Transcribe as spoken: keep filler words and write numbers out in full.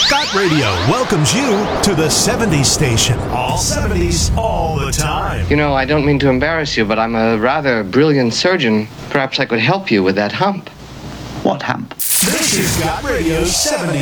Scott Radio welcomes you to the seventies station. All seventies, all the time. You know, I don't mean to embarrass you, but I'm a rather brilliant surgeon. Perhaps I could help you with that hump. What hump? This is Scott Radio's seventies.